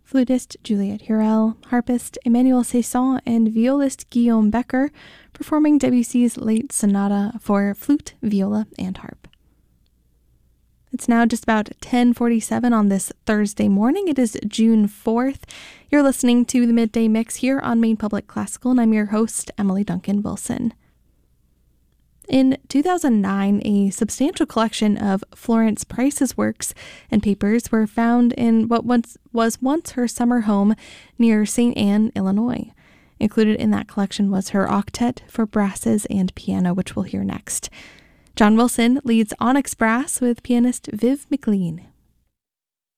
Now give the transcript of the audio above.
flutist Juliette Hurel, harpist Emmanuel Saison, and violist Guillaume Becker, performing Debussy's late sonata for flute, viola, and harp. It's now just about 10:47 on this Thursday morning. It is June 4th. You're listening to the Midday Mix here on Maine Public Classical, and I'm your host, Emily Duncan Wilson. In 2009, a substantial collection of Florence Price's works and papers were found in what was once her summer home near St. Anne, Illinois. Included in that collection was her octet for brasses and piano, which we'll hear next. John Wilson leads Onyx Brass with pianist Viv McLean.